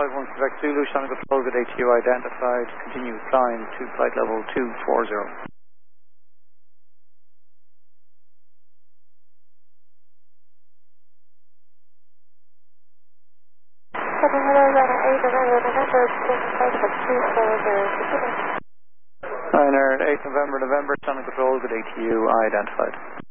51 Quebec Zulu, Sonic Control, good ATU identified. Continue flying to flight level 240. Ryanair 8 November, Sonic Control, good ATU identified.